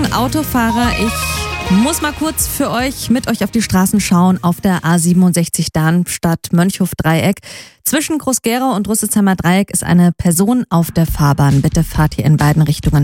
Achtung, Autofahrer, ich muss mal kurz mit euch auf die Straßen schauen. Auf der A67 Darmstadt-Mönchhof-Dreieck. Zwischen Groß-Gerau und Rüsselsheimer Dreieck ist eine Person auf der Fahrbahn. Bitte fahrt hier in beiden Richtungen